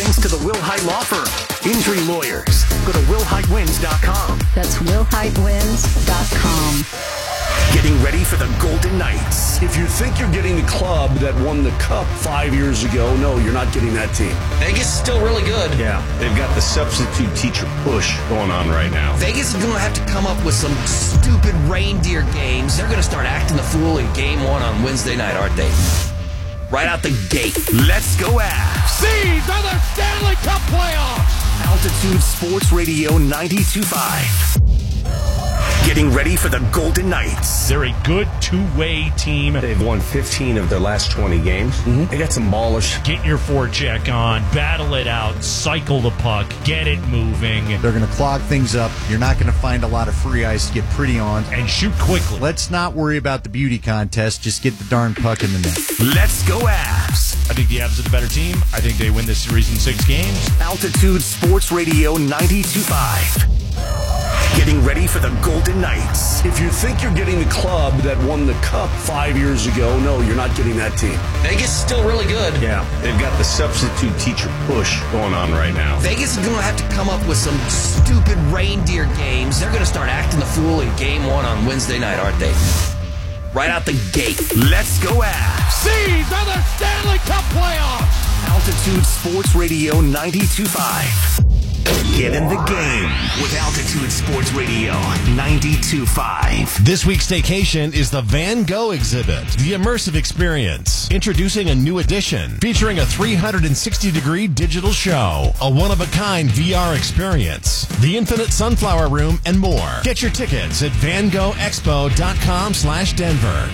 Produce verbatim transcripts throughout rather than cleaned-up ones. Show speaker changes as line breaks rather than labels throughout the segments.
thanks to the Wilhite Law Firm. Injury lawyers. Go to wilhite wins dot com.
That's wilhite wins dot com.
Getting ready for the Golden Knights.
If you think you're getting the club that won the cup five years ago, no, you're not getting that team.
Vegas is still really good.
Yeah, they've got the substitute teacher push going on right now.
Vegas is going to have to come up with some stupid reindeer games. They're going to start acting the fool in game one on Wednesday night, aren't they? Right out the gate.
Let's go Avs.
These are the Stanley Cup playoffs.
Altitude Sports Radio ninety-two point five. Getting ready for the Golden Knights.
They're a good two-way team.
They've won fifteen of their last twenty games. Mm-hmm. They got some maulers.
Get your forecheck on, battle it out, cycle the puck, get it moving.
They're going to clog things up. You're not going to find a lot of free ice to get pretty on.
And shoot quickly.
Let's not worry about the beauty contest. Just get the darn puck in the net.
Let's go Avs.
I think the Avs are the better team. I think they win this series in six games.
Altitude Sports Radio ninety-two point five. Getting ready for the Golden Knights.
If you think you're getting the club that won the cup five years ago, no, you're not getting that team.
Vegas is still really good.
Yeah, they've got the substitute teacher push going on right now.
Vegas is going to have to come up with some stupid reindeer games. They're going to start acting the fool in game one on Wednesday night, aren't they? Right out the gate.
Let's go Avs.
These are the Stanley Cup playoffs.
Altitude Sports Radio ninety-two point five. Get in the game with Altitude Sports Radio ninety-two point five.
This week's staycation is the Van Gogh exhibit, the immersive experience. Introducing a new edition featuring a three hundred sixty degree digital show, a one-of-a-kind V R experience, the infinite sunflower room, and more. Get your tickets at van gogh expo dot com slash Denver.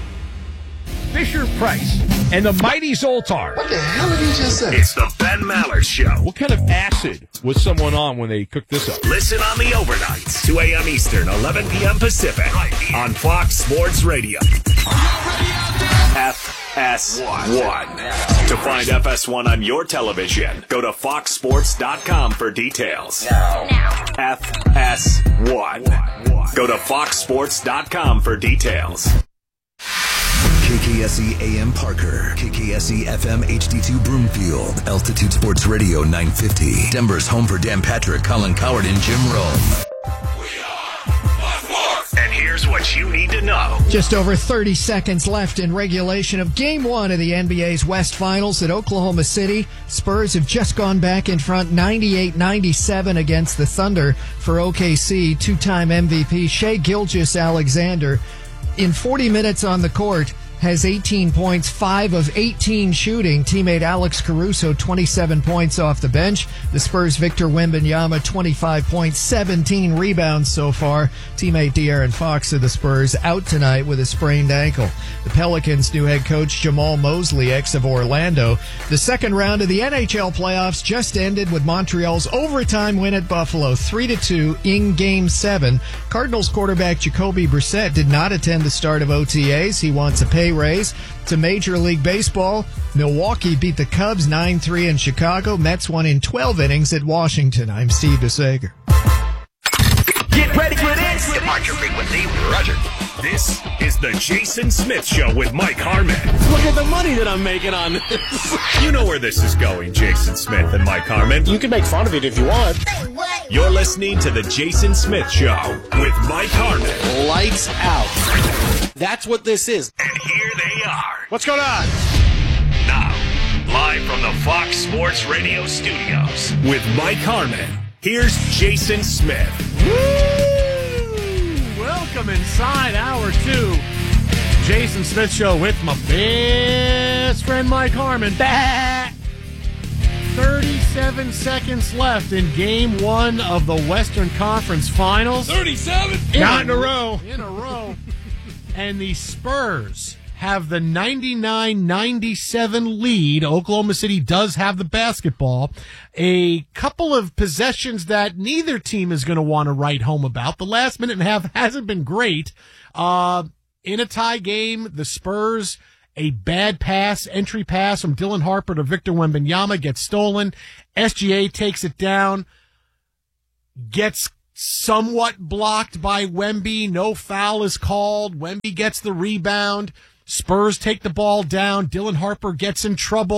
Fisher Price and the Mighty Zoltar.
What the hell did he just say?
It's the Ben Maller Show.
What kind of acid was someone on when they cooked this up?
Listen on the overnights, two a.m. Eastern, eleven p.m. Pacific, on Fox Sports Radio. F S one. To find F S one on your television, go to fox sports dot com for details.
Now.
F S one. Go to fox sports dot com for details.
K K S E A M Parker, K K S E F M H D two Broomfield, Altitude Sports Radio nine fifty, Denver's home for Dan Patrick, Colin Coward, and Jim Rome.
And here's what you need to know.
Just over thirty seconds left in regulation of Game one of the N B A's West Finals at Oklahoma City. Spurs have just gone back in front ninety-eight ninety-seven against the Thunder for O K C. Two-time M V P Shai Gilgeous-Alexander, in forty minutes on the court, has eighteen points, five of eighteen shooting. Teammate Alex Caruso, twenty-seven points off the bench. The Spurs' Victor Wembanyama, twenty-five points, seventeen rebounds so far. Teammate De'Aaron Fox of the Spurs out tonight with a sprained ankle. The Pelicans' new head coach Jamal Mosley, ex of Orlando. The second round of the N H L playoffs just ended with Montreal's overtime win at Buffalo, three to two in Game seven. Cardinals quarterback Jacoby Brissett did not attend the start of O T As. He wants a pay raise. To Major League Baseball, Milwaukee beat the Cubs nine three in Chicago. Mets won in twelve innings at Washington. I'm Steve DeSager.
Get ready for this. Depart your frequency, Roger. This is the Jason Smith Show with Mike Harmon.
Look at the money that I'm making on this.
You know where this is going, Jason Smith and Mike Harmon.
You can make fun of it if you want.
You're listening to the Jason Smith Show with Mike Harmon.
Lights out. That's what this is.
And here they are.
What's going on?
Now, live from the Fox Sports Radio studios with Mike Harmon, here's Jason Smith.
Woo! Welcome inside hour two. Jason Smith Show with my best friend Mike Harmon. Back. thirty-seven seconds left in game one of the Western Conference Finals.
thirty-seven?
In
Not
a,
in a row.
In a row. And the Spurs have the ninety-nine ninety-seven lead. Oklahoma City does have the basketball. A couple of possessions that neither team is going to want to write home about. The last minute and a half hasn't been great. Uh, in a tie game, the Spurs, a bad pass, entry pass from Dylan Harper to Victor Wembanyama gets stolen. S G A takes it down, gets somewhat blocked by Wemby. No foul is called. Wemby gets the rebound. Spurs take the ball down. Dylan Harper gets in trouble,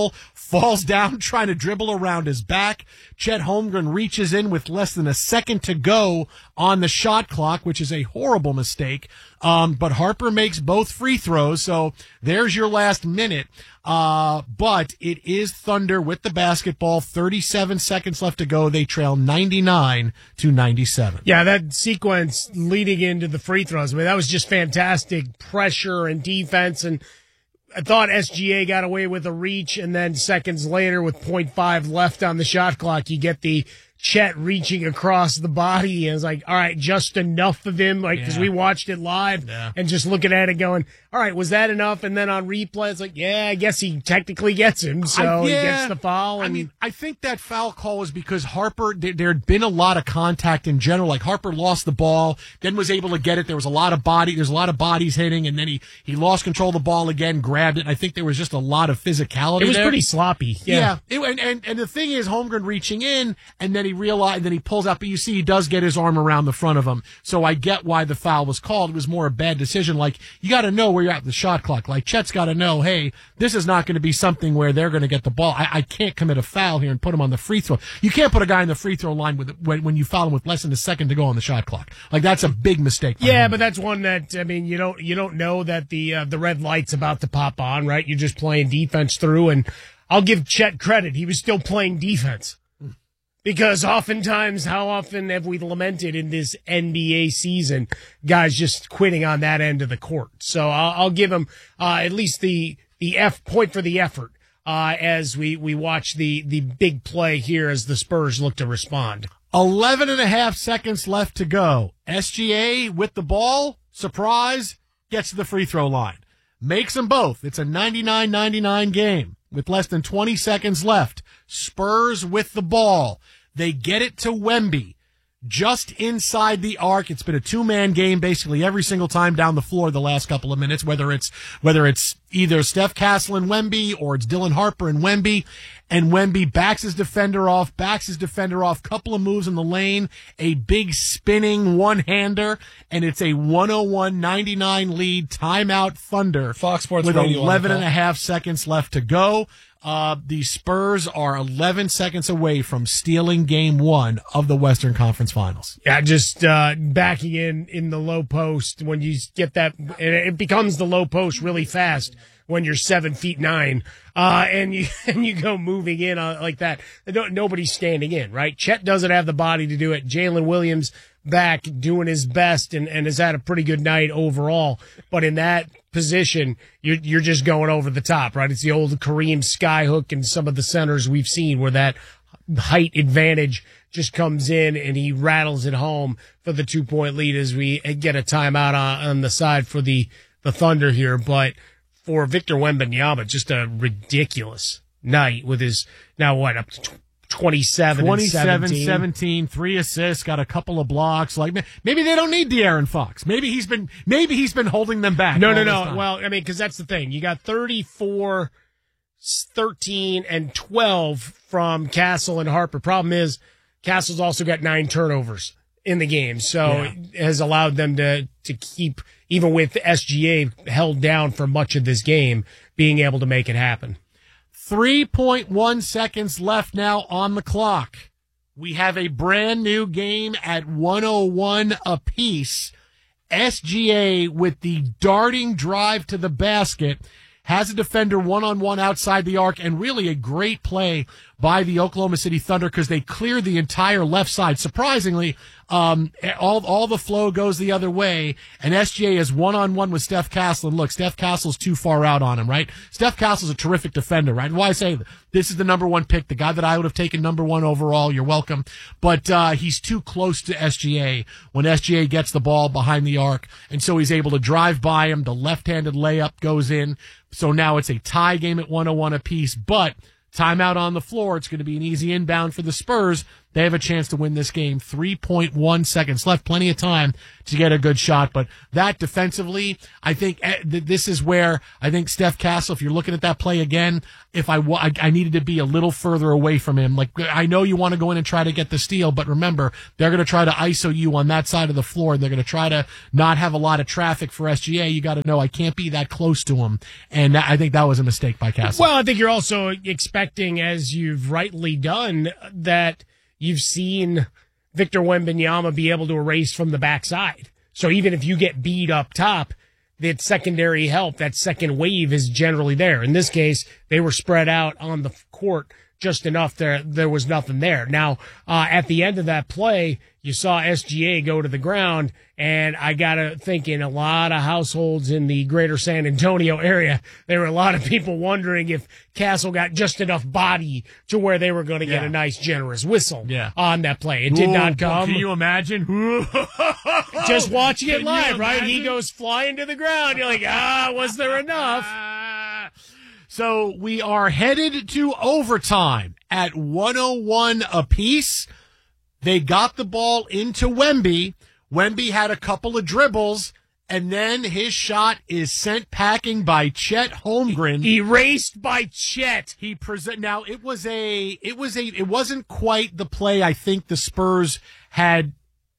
falls down trying to dribble around his back. Chet Holmgren reaches in with less than a second to go on the shot clock, which is a horrible mistake. Um, but Harper makes both free throws, so there's your last minute. Uh, but it is Thunder with the basketball. thirty-seven seconds left to go. They trail ninety-nine to ninety-seven.
Yeah, that sequence leading into the free throws, I mean, that was just fantastic pressure and defense. And I thought S G A got away with a reach, and then seconds later with point five left on the shot clock, you get the Chet reaching across the body, and it's like, all right, just enough of him, like, because yeah. we watched it live yeah. and just looking at it going, all right, was that enough? And then on replay, it's like, yeah, I guess he technically gets him, so
I, yeah,
he gets the foul. And
I mean, I think that foul call was because Harper, there, there had been a lot of contact in general. Like, Harper lost the ball, then was able to get it. There was a lot of body, there's a lot of bodies hitting, and then he, he lost control of the ball again, grabbed it, and I think there was just a lot of physicality
It was
there.
pretty sloppy. Yeah.
yeah it, and, and, and the thing is, Holmgren reaching in, and then he realized, and then he pulls out, but you see he does get his arm around the front of him. So I get why the foul was called. It was more a bad decision. Like, you got to know where you're at with the shot clock. Like, Chet's got to know, hey, this is not going to be something where they're going to get the ball. I, I can't commit a foul here and put him on the free throw. You can't put a guy in the free throw line with when, when you foul him with less than a second to go on the shot clock. Like, that's a big mistake.
Yeah, but that's one that, I mean, you don't you don't know that the uh, the red light's about to pop on, right? You're just playing defense through, and I'll give Chet credit. He was still playing defense. Because oftentimes, how often have we lamented in this N B A season, guys just quitting on that end of the court? So I'll, I'll give him uh, at least the the F point for the effort uh, as we, we watch the, the big play here as the Spurs look to respond.
eleven and a half seconds left to go. S G A with the ball, surprise, gets to the free throw line. Makes them both. It's a ninety-nine ninety-nine game with less than twenty seconds left. Spurs with the ball. They get it to Wemby just inside the arc. It's been a two-man game basically every single time down the floor the last couple of minutes, whether it's whether it's either Steph Castle and Wemby or it's Dylan Harper and Wemby. And Wemby backs his defender off, backs his defender off, couple of moves in the lane, a big spinning one-hander, and it's a one oh one ninety-nine lead. Timeout Thunder.
Fox Sports
with
Radio
eleven and a half seconds left to go. Uh, the Spurs are eleven seconds away from stealing game one of the Western Conference Finals.
Yeah, just uh, backing in in the low post when you get that, and it becomes the low post really fast when you're seven feet nine, uh, and you and you go moving in uh, like that. Nobody's standing in, right? Chet doesn't have the body to do it. Jalen Williams back doing his best and, and has had a pretty good night overall. But in that position, you're, you're just going over the top, right? It's the old Kareem skyhook and some of the centers we've seen where that height advantage just comes in and he rattles it home for the two-point lead as we get a timeout on, on the side for the, the Thunder here. But for Victor Wembanyama, just a ridiculous night with his, now what, up to twenty-seven,
twenty-seven, seventeen, three assists, got a couple of blocks. Like maybe they don't need De'Aaron Fox. Maybe he's been maybe he's been holding them back.
No, no, no. Well, I mean, because that's the thing. You got thirty-four, thirteen, and twelve from Castle and Harper. Problem is, Castle's also got nine turnovers in the game, so yeah. it has allowed them to to keep, even with S G A held down for much of this game, being able to make it happen.
three point one seconds left now on the clock. We have a brand new game at one oh one apiece. S G A with the darting drive to the basket has a defender one-on-one outside the arc, and really a great play by the Oklahoma City Thunder because they cleared the entire left side. Surprisingly, um, all all the flow goes the other way, and S G A is one-on-one with Steph Castle. And look, Steph Castle's too far out on him, right? Steph Castle's a terrific defender, right? And why I say this is the number one pick, the guy that I would have taken number one overall. You're welcome. But uh, he's too close to S G A when S G A gets the ball behind the arc, and so he's able to drive by him. The left-handed layup goes in. So now it's a tie game at one oh one apiece, but timeout on the floor. It's going to be an easy inbound for the Spurs. They have a chance to win this game. three point one seconds left. Plenty of time to get a good shot. But that defensively, I think this is where I think Steph Castle, if you're looking at that play again, if I, I needed to be a little further away from him. Like, I know you want to go in and try to get the steal, but remember, they're going to try to I S O you on that side of the floor. They're going to try to not have a lot of traffic for S G A. You got to know I can't be that close to him. And that, I think that was a mistake by Castle.
Well, I think you're also expecting expecting, as you've rightly done, that you've seen Victor Wembanyama be able to erase from the backside. So even if you get beat up top, that secondary help, that second wave is generally there. In this case, they were spread out on the court just enough there. There was nothing there. Now, uh, at the end of that play, you saw S G A go to the ground, and I got to think in a lot of households in the greater San Antonio area, there were a lot of people wondering if Castle got just enough body to where they were going to get
Yeah.
a nice, generous whistle
Yeah.
on that play. It did
Ooh,
not come.
Can you imagine?
Just watching it
Can you
live, right? He
imagine?
goes flying to the ground. You're like, ah, was there enough?
So we are headed to overtime at one oh one apiece. They got the ball into Wemby. Wemby had a couple of dribbles, and then his shot is sent packing by Chet Holmgren.
Erased by Chet.
He present now it was a it was a it wasn't quite the play I think the Spurs had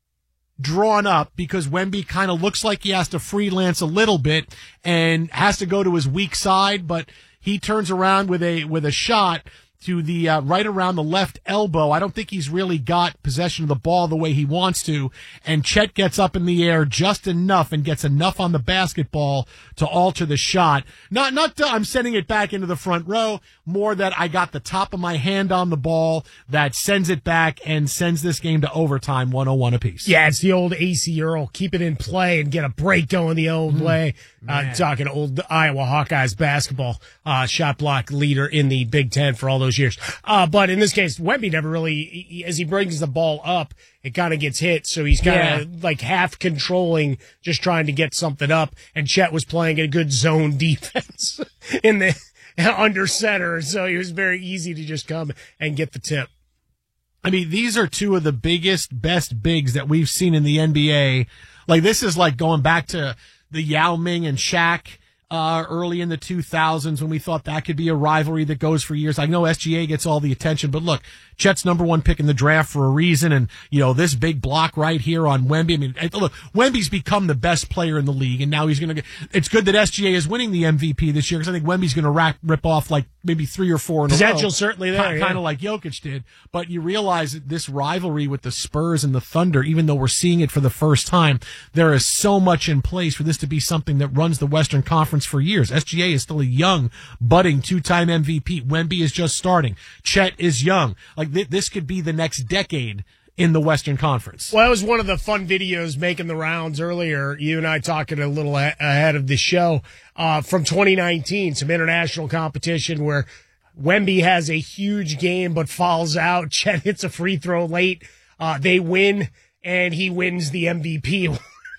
drawn up, because Wemby kind of looks like he has to freelance a little bit and has to go to his weak side, but he turns around with a with a shot to the uh, right around the left elbow. I don't think he's really got possession of the ball the way he wants to, and Chet gets up in the air just enough and gets enough on the basketball to alter the shot. Not not to, I'm sending it back into the front row, more that I got the top of my hand on the ball that sends it back and sends this game to overtime, one oh one apiece.
Yeah, it's the old A C Earl. Keep it in play and get a break going the old mm, way. Uh, talking old Iowa Hawkeyes basketball, uh, shot block leader in the Big Ten for all those years. Uh, but in this case, Wemby never really, he, as he brings the ball up, it kind of gets hit. So he's kind of yeah. like half controlling, just trying to get something up. And Chet was playing a good zone defense in the under center. So he was very easy to just come and get the tip.
I mean, these are two of the biggest, best bigs that we've seen in the N B A. Like, this is like going back to the Yao Ming and Shaq uh, early in the two thousands when we thought that could be a rivalry that goes for years. I know S G A gets all the attention, but look, Chet's number one pick in the draft for a reason, and, you know, this big block right here on Wemby. I mean, look, Wemby's become the best player in the league, and now he's going to get – it's good that S G A is winning the M V P this year, because I think Wemby's going to rack rip off like maybe three or four in a row.
Potential certainly there,
Kind of
yeah.
like Jokic did. But you realize that this rivalry with the Spurs and the Thunder, even though we're seeing it for the first time, there is so much in place for this to be something that runs the Western Conference for years. S G A is still a young, budding two-time M V P. Wemby is just starting. Chet is young. Like, th- this could be the next decade in the Western Conference.
Well, that was one of the fun videos making the rounds earlier. You and I talking a little a- ahead of the show uh, from twenty nineteen, some international competition where Wemby has a huge game but falls out. Chet hits a free throw late. Uh, they win, and he wins the M V P.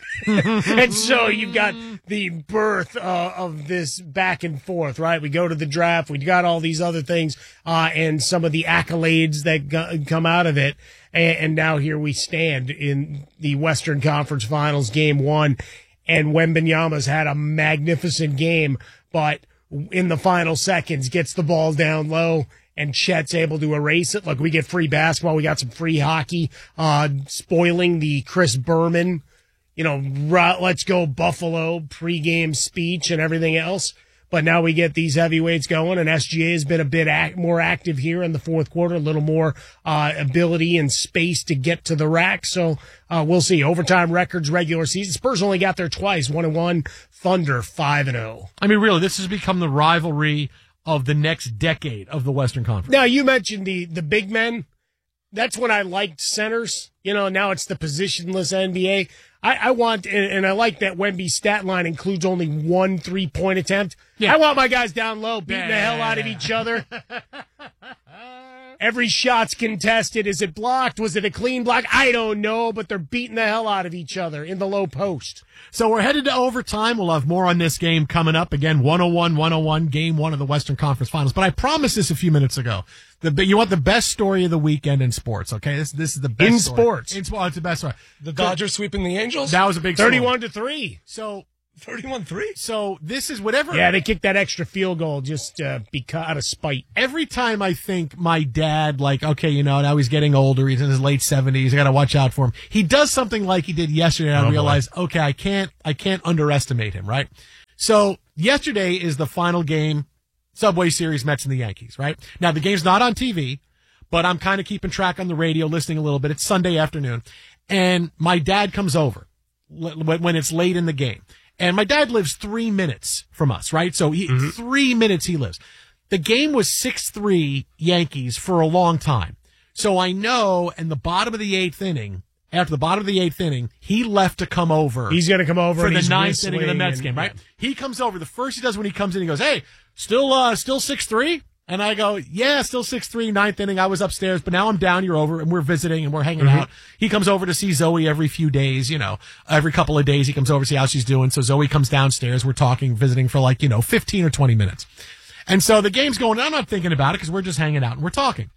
And so you've got the birth uh, of this back and forth, right? We go to the draft. We got all these other things uh, and some of the accolades that go- come out of it. And, and now here we stand in the Western Conference Finals, game one. And Wembanyama's had a magnificent game, but in the final seconds gets the ball down low, and Chet's able to erase it. Look, we get free basketball. We got some free hockey, uh, spoiling the Chris Berman, you know, let's go Buffalo pregame speech and everything else. But now we get these heavyweights going, and S G A has been a bit act, more active here in the fourth quarter, a little more uh, ability and space to get to the rack. So uh, we'll see. Overtime records, regular season. Spurs only got there twice, one and one. Thunder five and zero.
I mean, really, this has become the rivalry of the next decade of the Western Conference.
Now, you mentioned the the big men. That's when I liked centers. You know, now it's the positionless N B A. I, I want, and, and I like that Wemby's stat line includes only one three-point attempt. Yeah. I want my guys down low beating yeah. the hell out of each other. Every shot's contested. Is it blocked? Was it a clean block? I don't know, but they're beating the hell out of each other in the low post.
So we're headed to overtime. We'll have more on this game coming up. Again, one oh one one oh one, game one of the Western Conference Finals. But I promised this a few minutes ago. The You want the best story of the weekend in sports, okay? This this is the best
In
story.
sports.
In sports. It's the best story.
The Dodgers sweeping the Angels?
That was a big story.
thirty-one to three.
So
thirty-one three?
So this is whatever.
Yeah, they kicked that extra field goal just uh, because out of spite.
Every time I think my dad, like, okay, you know, now he's getting older. He's in his late seventies. I got to watch out for him. He does something like he did yesterday, and I
Oh,
realize, okay, I can't, I can't underestimate him, right? So yesterday is the final game Subway Series, Mets and the Yankees, right? Now, the game's not on T V, but I'm kind of keeping track on the radio, listening a little bit. It's Sunday afternoon. And my dad comes over when it's late in the game. And my dad lives three minutes from us, right? So he, mm-hmm. three minutes he lives. The game was six three Yankees for a long time. So I know in the bottom of the eighth inning, after the bottom of the eighth inning, he left to come over.
He's going to come over
for
and
the
he's
ninth inning of the Mets
and,
game, right?
Yeah.
He comes over. The first he does when he comes in, he goes, "Hey, still, uh, still six three?" And I go, "Yeah, still six three, ninth inning. I was upstairs, but now I'm down. You're over, and we're visiting and we're hanging mm-hmm. out." He comes over to see Zoe every few days, you know, every couple of days he comes over to see how she's doing. So Zoe comes downstairs. We're talking, visiting for like, you know, fifteen or twenty minutes. And so the game's going on. I'm not thinking about it because we're just hanging out and we're talking.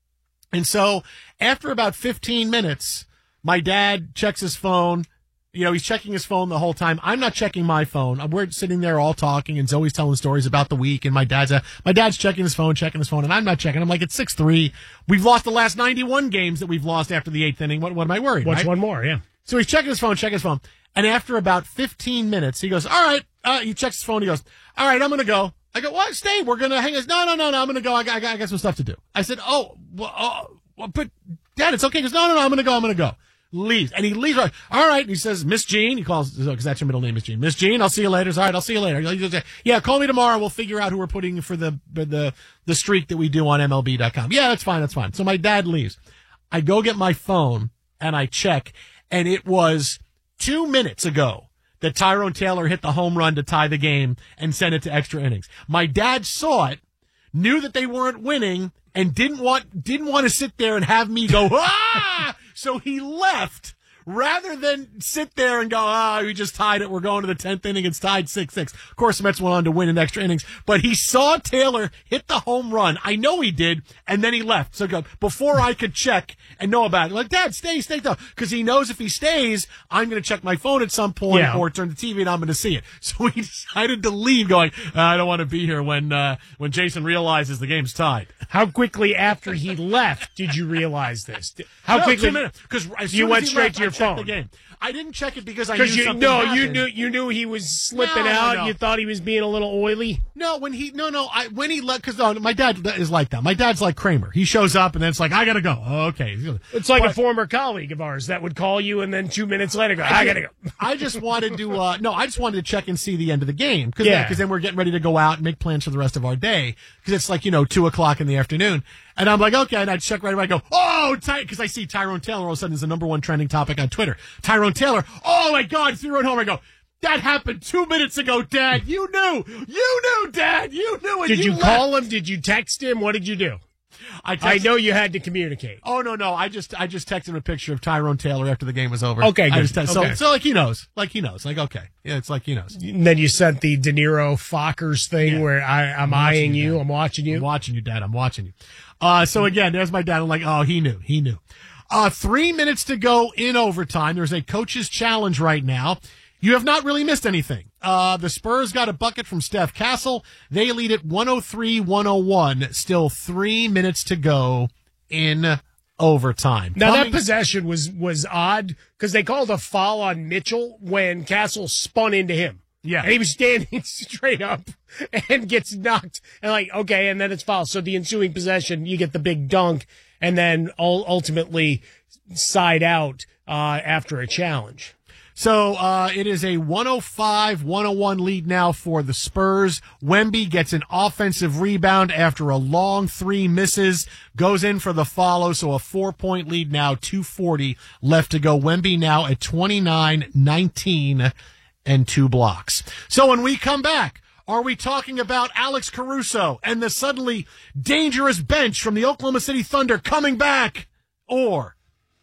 And so after about fifteen minutes, my dad checks his phone. You know, he's checking his phone the whole time. I'm not checking my phone. We're sitting there all talking, and Zoe's telling stories about the week, and my dad's uh, my dad's checking his phone, checking his phone, and I'm not checking. I'm like, it's six three. We've lost the last ninety-one games that we've lost after the eighth inning. What, what am I worried?
What's
right?
one more? Yeah.
So he's checking his phone, checking his phone, and after about fifteen minutes, he goes, "All right." Uh, he checks his phone. He goes, "All right, I'm going to go." I go, "What? Stay. We're going to hang us." No, no, no, no. I'm going to go. I got, I got, I got some stuff to do. I said, "Oh, well, oh well, but Dad, it's okay." He goes, "No, no, no. I'm going to go. I'm going to go." Leaves. And he leaves. Right. All right. And he says, "Miss Jean," he calls, because that's your middle name, Miss Jean. "Miss Jean, I'll see you later." All right, I'll see you later. He goes, "Yeah, call me tomorrow. We'll figure out who we're putting for the, the, the streak that we do on M L B dot com. "Yeah, that's fine. That's fine." So my dad leaves. I go get my phone and I check, and it was two minutes ago that Tyrone Taylor hit the home run to tie the game and send it to extra innings. My dad saw it, knew that they weren't winning, and didn't want didn't want to sit there and have me go, "Ah!" So he left rather than sit there and go, "Ah, oh, we just tied it. We're going to the tenth inning. It's tied six six. Of course, the Mets went on to win in extra innings, but he saw Taylor hit the home run. I know he did, and then he left. So go, before I could check and know about it, like, "Dad, stay, stay, though," because he knows if he stays, I'm going to check my phone at some point
yeah.
or turn the T V and I'm going to see it. So he decided to leave, going, "I don't want to be here when uh, when Jason realizes the game's tied."
How quickly after he left did you realize this? How
no,
quickly?
Because
you went straight
left,
to your
I
phone.
The game. I didn't check it because I knew
you,
something
no,
happened.
you knew you knew he was slipping
no,
out.
No, no.
You thought he was being a little oily.
No, when he no no I when he left, because no, my dad is like that. My dad's like Kramer. He shows up and then it's like, "I gotta go." Oh, okay,
it's like
but,
a former colleague of ours that would call you and then two minutes later go, "I, I gotta go."
I just wanted to uh, no, I just wanted to check and see the end of the game because
yeah.
because then we're getting ready to go out and make plans for the rest of our day because it's like, you know, two o'clock in the afternoon. And I'm like, okay, and I check right away. I go, "Oh," because I see Tyrone Taylor all of a sudden is the number one trending topic on Twitter. Tyrone Taylor, "Oh my God, three run home." I go, "That happened two minutes ago, Dad. You knew, you knew, Dad, you knew." And
Did you,
you
call him? Did you text him? What did you do?
I,
I know you had to communicate.
Oh no, no, I just I just texted him a picture of Tyrone Taylor after the game was over.
Okay, good.
I just, so
okay.
so like he knows, like he knows, like okay, yeah, it's like he knows.
And then you sent the De Niro Fockers thing yeah. where I, I'm, I'm eyeing you, you I'm watching you,
I'm watching you, Dad, I'm watching you. Uh, so again, there's my dad. I'm like, oh, he knew, he knew. Uh, three minutes to go in overtime. There's a coach's challenge right now. You have not really missed anything. Uh, the Spurs got a bucket from Steph Castle. They lead it one oh three one oh one. Still three minutes to go in overtime.
Now
Coming-
that possession was, was odd because they called a foul on Mitchell when Castle spun into him.
Yeah.
And he was standing straight up and gets knocked. And like, okay, and then it's foul. So the ensuing possession, you get the big dunk and then ultimately side out uh, after a challenge.
So uh, it is a one oh five one oh one lead now for the Spurs. Wemby gets an offensive rebound after a long three misses, goes in for the follow, so a four-point lead now, two forty left to go. Wemby now at twenty-nine nineteen and two blocks. So when we come back, are we talking about Alex Caruso and the suddenly dangerous bench from the Oklahoma City Thunder coming back? Or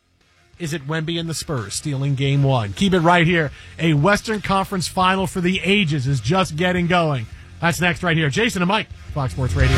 is it Wemby and the Spurs stealing game one? Keep it right here. A Western Conference final for the ages is just getting going. That's next right here. Jason and Mike, Fox Sports Radio.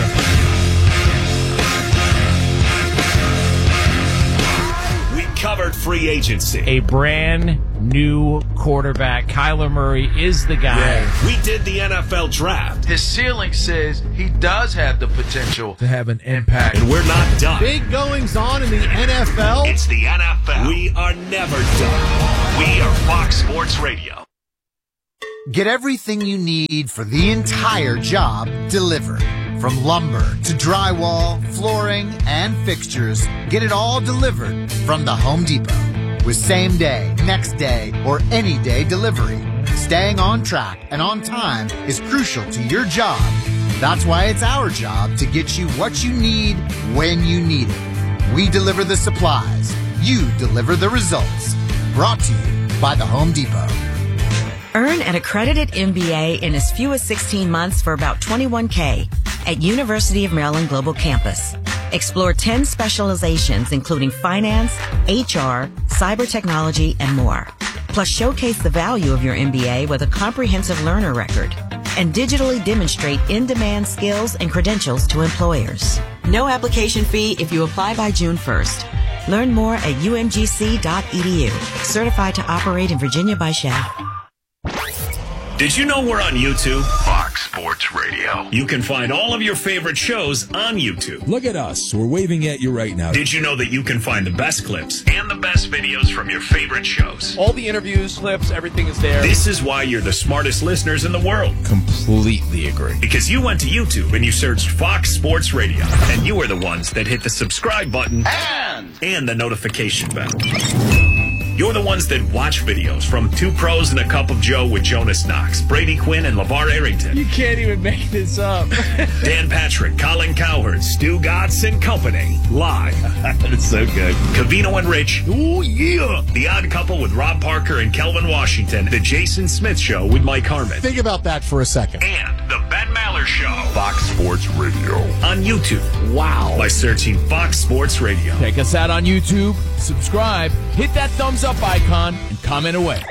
We covered free agency.
A brand new quarterback. Kyler Murray is the guy.
Yeah. We did the N F L draft.
His ceiling says he does have the potential to have an impact.
And we're not done.
Big goings on in the N F L.
It's the N F L. We are never done. We are Fox Sports Radio.
Get everything you need for the entire job delivered.
From lumber to drywall, flooring, and fixtures, get it all delivered from the Home Depot. With same day, next day, or any day delivery, staying on track and on time is crucial to your job. That's why it's our job to get you what you need when you need it. We deliver the supplies. You deliver the results. Brought to you by the Home Depot.
Earn an accredited M B A in as few as sixteen months for about twenty-one K at University of Maryland Global Campus. Explore ten specializations including finance, H R, cyber technology, and more. Plus showcase the value of your M B A with a comprehensive learner record and digitally demonstrate in-demand skills and credentials to employers. No application fee if you apply by June first. Learn more at U M G C dot E D U. Certified to operate in Virginia by S H A.
Did you know we're on YouTube?
Fox Sports Radio.
You can find all of your favorite shows on YouTube.
Look at us. We're waving at you right now.
Did you know that you can find the best clips and the best videos from your favorite shows?
All the interviews, clips, everything is there.
This is why you're the smartest listeners in the world.
Completely agree.
Because you went to YouTube and you searched Fox Sports Radio. And you are the ones that hit the subscribe button
And,
and the notification bell. You're the ones that watch videos from Two Pros and a Cup of Joe with Jonas Knox, Brady Quinn, and LeVar Arrington.
You can't even make this up.
Dan Patrick, Colin Cowherd, Stu Gatz and Company. Live.
It's so good.
Cavino and Rich.
Oh, yeah.
The Odd Couple with Rob Parker and Kelvin Washington. The Jason Smith Show with Mike Harmon.
Think about that for a second.
And the Ben Maller Show.
Fox Sports Radio.
On YouTube.
Wow.
By searching Fox Sports Radio.
Check us out on YouTube. Subscribe. Hit that thumbs up icon and comment away.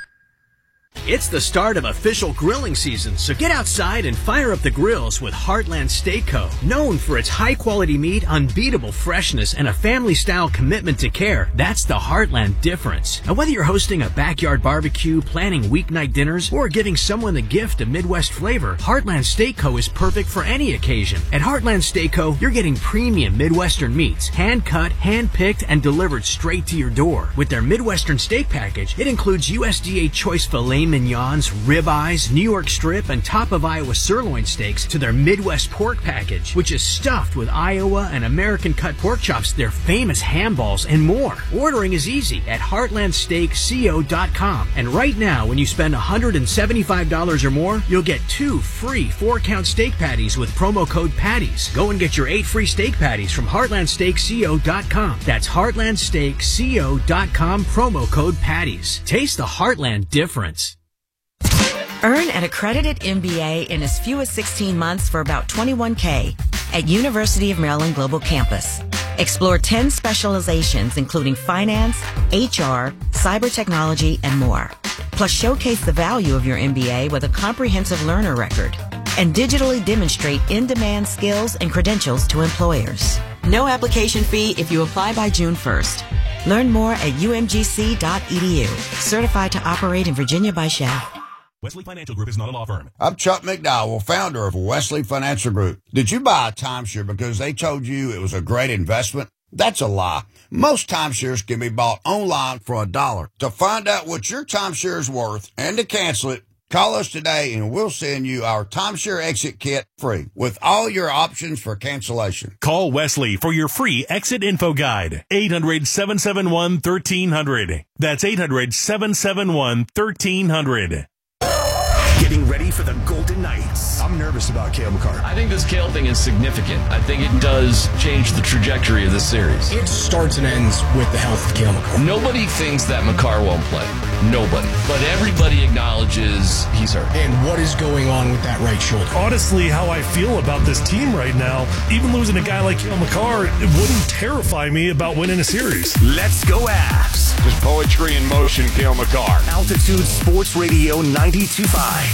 It's the start of official grilling season, so get outside and fire up the grills with Heartland Steak Co. Known for its high-quality meat, unbeatable freshness, and a family-style commitment to care, that's the Heartland difference. And whether you're hosting a backyard barbecue, planning weeknight dinners, or giving someone the gift of Midwest flavor, Heartland Steak Co. is perfect for any occasion. At Heartland Steak Co., you're getting premium Midwestern meats, hand-cut, hand-picked, and delivered straight to your door. With their Midwestern steak package, it includes U S D A choice filet mignons, ribeyes, New York strip, and top of Iowa sirloin steaks to their Midwest pork package, which is stuffed with Iowa and American cut pork chops, their famous ham balls, and more. Ordering is easy at heartland steak co dot com. And right now, when you spend one hundred seventy-five dollars or more, you'll get two free four-count steak patties with promo code PATTIES. Go and get your eight free steak patties from heartland steak co dot com. That's heartland steak co dot com, promo code PATTIES. Taste the Heartland difference.
Earn an accredited M B A in as few as sixteen months for about twenty-one K at University of Maryland Global Campus. Explore ten specializations including finance, H R, cyber technology, and more. Plus showcase the value of your M B A with a comprehensive learner record and digitally demonstrate in-demand skills and credentials to employers. No application fee if you apply by June first. Learn more at U M G C dot E D U. Certified to operate in Virginia by S H A.
Wesley Financial Group is not a law firm.
I'm Chuck McDowell, founder of Wesley Financial Group. Did you buy a timeshare because they told you it was a great investment? That's a lie. Most timeshares can be bought online for a dollar. To find out what your timeshare is worth and to cancel it, call us today and we'll send you our timeshare exit kit free with all your options for cancellation.
Call Wesley for your free exit info guide. eight hundred, seven seven one, one three zero zero. That's eight hundred, seven seven one, one three zero zero.
Getting ready for the Golden Knights.
I'm nervous about Cale Makar.
I think this Cale thing is significant. I think it does change the trajectory of this series.
It starts and ends with the health of Cale Makar.
Nobody thinks that Makar won't play. Nobody. But everybody acknowledges he's hurt.
And what is going on with that right shoulder?
Honestly, how I feel about this team right now, even losing a guy like Cale Makar, it wouldn't terrify me about winning a series.
Let's go Avs.
Just poetry in motion, Cale Makar.
Altitude Sports Radio ninety-two point five.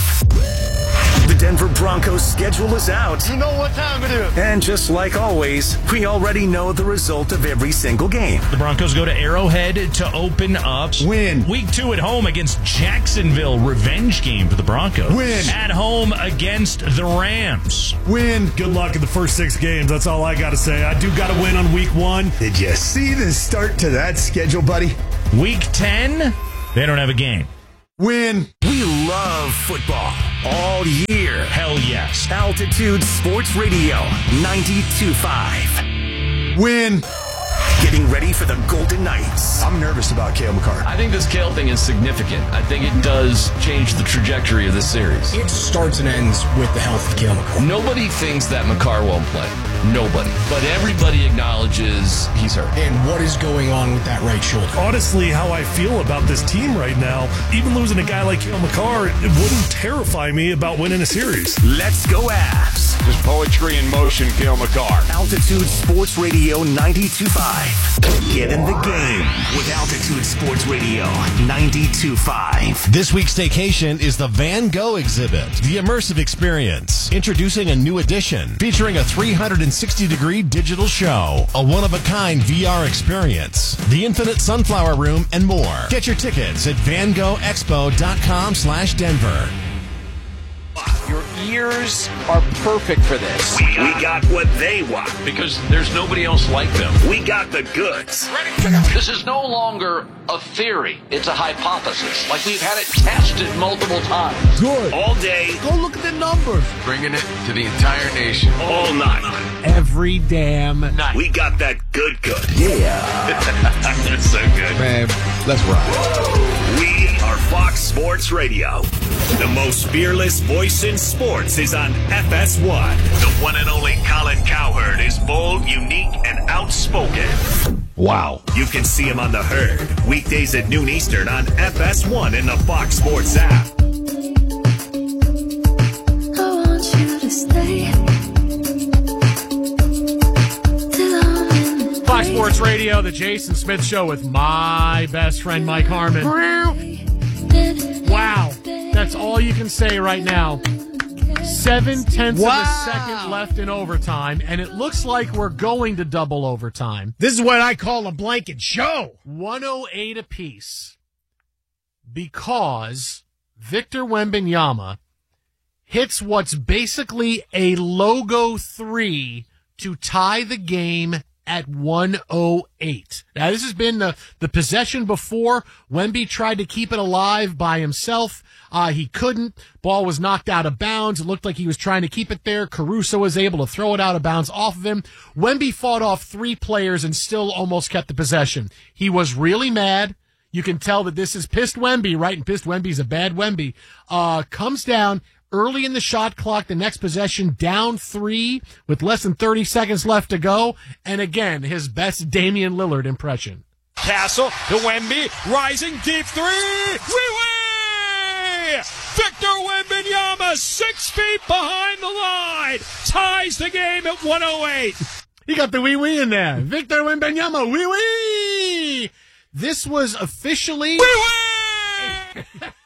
The Denver Broncos schedule is out.
You know what time it is.
And just like always, we already know the result of every single game.
The Broncos go to Arrowhead to open up.
Win.
Week two at home against Jacksonville. Revenge game for the Broncos.
Win.
At home against the Rams.
Win. Good luck in the first six games. That's all I got to say. I do got to win on week one.
Did you see the start to that schedule, buddy?
Week ten, they don't have a game.
Win.
We love football. all year.
Hell yes.
Altitude Sports Radio ninety-two point five.
Win.
Getting ready for the Golden Knights.
I'm nervous about Cale Makar.
I think this Cale thing is significant. I think it does change the trajectory of this series.
It starts and ends with the health of Cale Makar.
Nobody thinks that Makar won't play. Nobody. But everybody acknowledges he's hurt.
And what is going on with that right shoulder?
Honestly, how I feel about this team right now, even losing a guy like Cale Makar, it wouldn't terrify me about winning a series.
Let's go Avs.
Just poetry in motion, Cale Makar.
Altitude Sports Radio ninety-two point five. Get in the game with Altitude Sports Radio ninety-two point five.
This week's staycation is the Van Gogh exhibit, the immersive experience. Introducing a new edition featuring a three hundred sixty degree digital show, a one-of-a-kind V R experience, the infinite sunflower room, and more. Get your tickets at van gogh expo dot com slash Denver.
Your ears are perfect for this.
We got, we got what they want.
Because there's nobody else like them.
We got the goods.
This is no longer a theory. It's a hypothesis. Like we've had it tested multiple times.
Good. All day.
Go look at the numbers.
Bringing it to the entire nation.
All night.
Every damn night.
We got that good good.
Yeah.
That's so good.
Man, let's ride.
We are Fox Sports Radio. The most fearless voice in sports is on F S one. The one and only Colin Cowherd is bold, unique, and outspoken.
Wow.
You can see him on The Herd, weekdays at noon Eastern on F S one in the Fox Sports app.
I want you to stay.
Fox Sports Radio, the Jason Smith Show with my best friend Mike Harmon. Wow, that's all you can say right now. Seven tenths
wow.
of a second left in overtime, and it looks like we're going to double overtime.
This is what I call a blanket show.
one oh eight apiece, because Victor Wembanyama hits what's basically a logo three to tie the game at one oh eight. Now, this has been the, the possession before. Wemby tried to keep it alive by himself. Uh, he couldn't. Ball was knocked out of bounds. It looked like he was trying to keep it there. Caruso was able to throw it out of bounds off of him. Wemby fought off three players and still almost kept the possession. He was really mad. You can tell that this is pissed Wemby, right? And pissed Wemby's a bad Wemby. Uh, comes down early in the shot clock, the next possession, down three with less than thirty seconds left to go. And again, his best Damian Lillard impression.
Castle to Wemby, rising deep three. Wee-wee! Victor Wembanyama, six feet behind the line, ties the game at one oh eight.
He got the wee-wee in there. Victor Wembanyama, wee-wee! This was officially...
Wee-wee!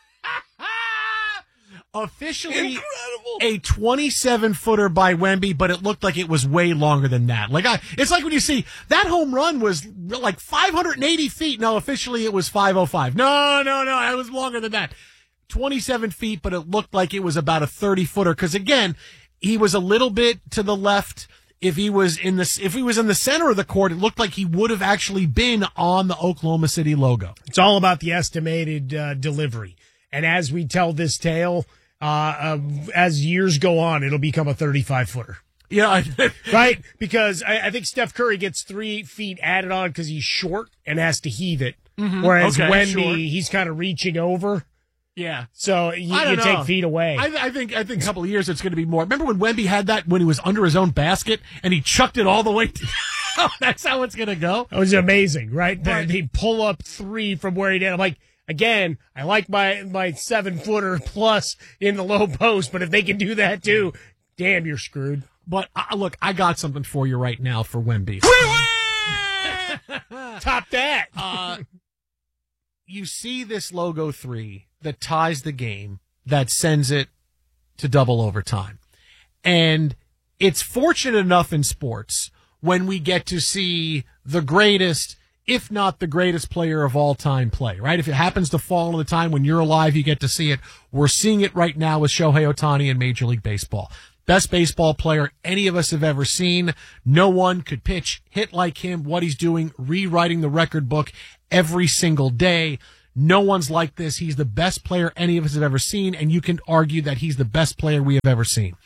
Officially
Incredible.
A twenty-seven footer by Wemby, but it looked like it was way longer than that. Like I, it's like when you see that home run was like five hundred eighty feet. No, officially it was five oh five. No, no, no, it was longer than that. twenty-seven feet, but it looked like it was about a thirty footer. Because again, he was a little bit to the left. If he was in the if he was in the center of the court, it looked like he would have actually been on the Oklahoma City logo.
It's all about the estimated uh, delivery. And as we tell this tale, uh, uh, as years go on, it'll become a thirty-five footer.
Yeah,
right. Because I, I think Steph Curry gets three feet added on because he's short and has to heave it,
mm-hmm.
whereas
okay,
Wemby
sure.
he's kind of reaching over.
Yeah.
So you,
I don't
you
know.
take feet away.
I, I think I think a couple of years it's going to be more. Remember when Wemby had that when he was under his own basket and he chucked it all the way to oh, that's how it's going to go?
It was amazing, right?
Right.
They pull up three from where he did. I'm like, again, I like my, my seven-footer plus in the low post, but if they can do that too, damn, you're screwed.
But uh, look, I got something for you right now for Wemby.
Top that.
uh, you see this logo three that ties the game, that sends it to double overtime. And it's fortunate enough in sports when we get to see the greatest, if not the greatest player of all time play, right? If it happens to fall on the time when you're alive, you get to see it. We're seeing it right now with Shohei Ohtani in Major League Baseball. Best baseball player any of us have ever seen. No one could pitch, hit like him, what he's doing, rewriting the record book every single day. no one's like this. He's the best player any of us have ever seen, and you can argue that he's the best player we have ever seen.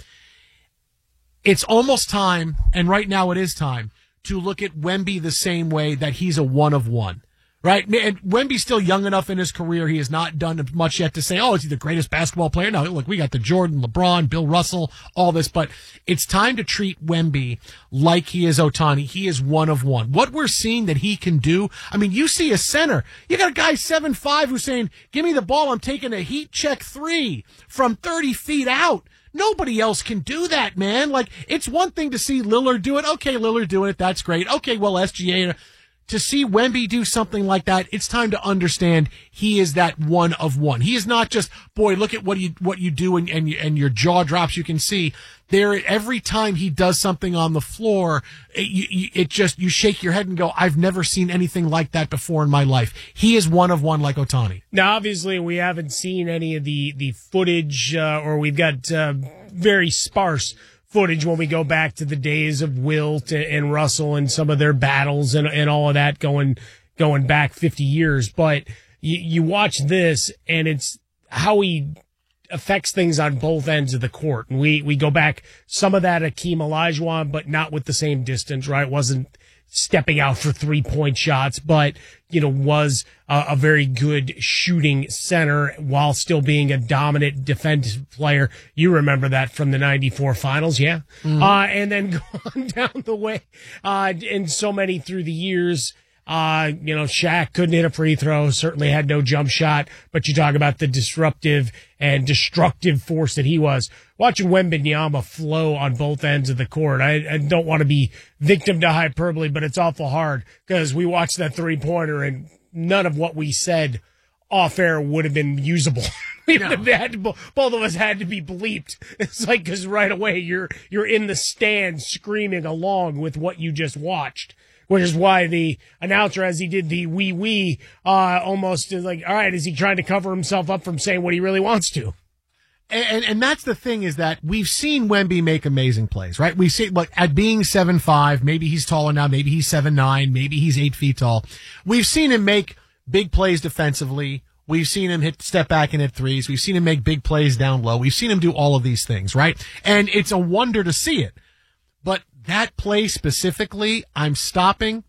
It's almost time, and right now it is time, to look at Wemby the same way that he's a one of one. Right? And Wemby's still young enough in his career. He has not done much yet to say, oh, is he the greatest basketball player? No, look, we got the Jordan, LeBron, Bill Russell, all this. But it's time to treat Wemby like he is Ohtani. He is one of one. What we're seeing that he can do, I mean, you see a center. You got a guy seven five who's saying, give me the ball. I'm taking a heat check three from thirty feet out. Nobody else can do that, man. Like, it's one thing to see Lillard do it. Okay, Lillard doing it. That's great. Okay, well, S G A... To see Wemby do something like that, it's time to understand he is that one of one. He is not just, boy, look at what you what you do and and, you, and your jaw drops. You can see there every time he does something on the floor, it, you, it just you shake your head and go, I've never seen anything like that before in my life. He is one of one like Ohtani.
Now, obviously, we haven't seen any of the the footage, uh, or we've got uh, very sparse footage when we go back to the days of Wilt and Russell and some of their battles and, and all of that going going back fifty years. But you, you watch this, and it's how he affects things on both ends of the court. And we, we go back some of that Akeem Olajuwon, but not with the same distance, right? Wasn't stepping out for three-point shots, but, you know, was a, a very good shooting center while still being a dominant defensive player. You remember that from the ninety-four finals, yeah? Mm-hmm. Uh, and then go on down the way, uh, and so many through the years. Uh, you know, Shaq couldn't hit a free throw, certainly had no jump shot, but you talk about the disruptive and destructive force that he was. Watching Wembanyama flow on both ends of the court, I, I don't want to be victim to hyperbole, but it's awful hard because we watched that three-pointer and none of what we said off air would have been usable. we would have had to, both of us had to be bleeped. It's like, because right away you're you're in the stand screaming along with what you just watched. Which is why the announcer, as he did the wee wee, uh, almost is like, all right, is he trying to cover himself up from saying what he really wants to?
And, and, and that's the thing, is that we've seen Wemby make amazing plays, right? We see, like, at being seven five, maybe he's taller now, maybe he's seven nine, maybe he's eight feet tall. We've seen him make big plays defensively. We've seen him hit step back and hit threes. We've seen him make big plays down low. We've seen him do all of these things, right? And it's a wonder to see it. But that play specifically, I'm stopping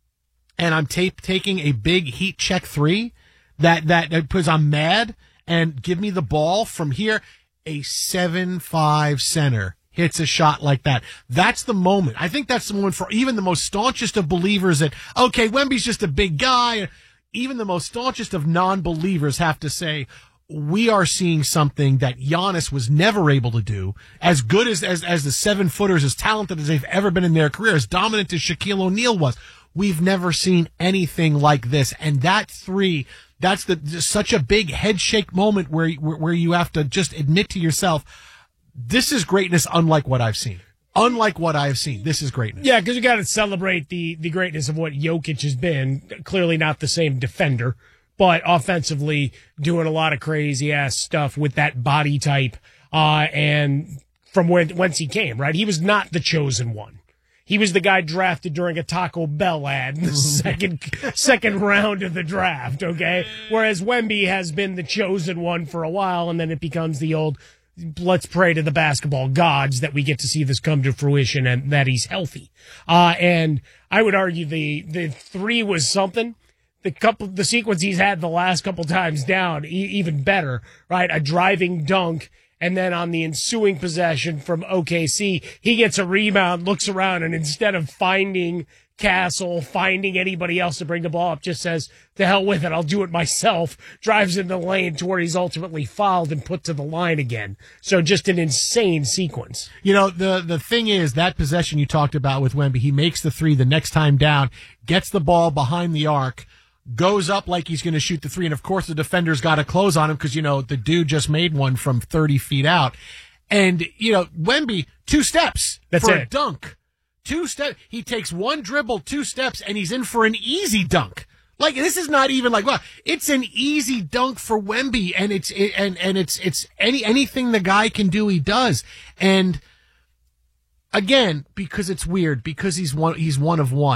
and I'm tape taking a big heat check three that, that, because I'm mad, and give me the ball from here. A seven five center hits a shot like that. That's the moment. I think that's the moment for even the most staunchest of believers that, okay, Wemby's just a big guy. Even the most staunchest of non-believers have to say, we are seeing something that Giannis was never able to do. As good as, as, as the seven footers, as talented as they've ever been in their career, as dominant as Shaquille O'Neal was, we've never seen anything like this. And that three, that's the, such a big head shake moment where, where, where you have to just admit to yourself, this is greatness unlike what I've seen. Unlike what I've seen. This is greatness.
Yeah, because you got to celebrate the, the greatness of what Jokic has been. Clearly not the same defender, but offensively doing a lot of crazy ass stuff with that body type, uh, and from where, whence he came, right? He was not the chosen one. He was the guy drafted during a Taco Bell ad in the second, second round of the draft, okay? Whereas Wemby has been the chosen one for a while, and then it becomes the old, let's pray to the basketball gods that we get to see this come to fruition and that he's healthy. Uh, and I would argue the, the three was something. The couple, the sequence he's had the last couple times down, e- even better, right? A driving dunk, and then on the ensuing possession from O K C, he gets a rebound, looks around, and instead of finding Castle, finding anybody else to bring the ball up, just says, to hell with it, I'll do it myself, drives in the lane to where he's ultimately fouled and put to the line again. So just an insane sequence.
You know, the, the thing is, that possession you talked about with Wemby, he makes the three the next time down, gets the ball behind the arc, goes up like he's going to shoot the three, and of course the defender's got to close on him because, you know, the dude just made one from thirty feet out. And, you know, Wemby, two steps
That's
for
it.
a dunk. Two steps. He takes one dribble, two steps, and he's in for an easy dunk. Like, this is not even like, well, it's an easy dunk for Wemby, and it's, it, and, and it's, it's any, anything the guy can do, he does. And again, because it's weird, because he's one, he's one of one.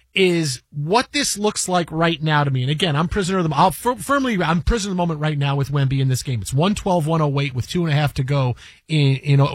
is what this looks like right now to me. And again, I'm prisoner of the, I'll fir- firmly, I'm prisoner of the moment right now with Wemby in this game. It's one twelve, one oh eight with two and a half to go in, in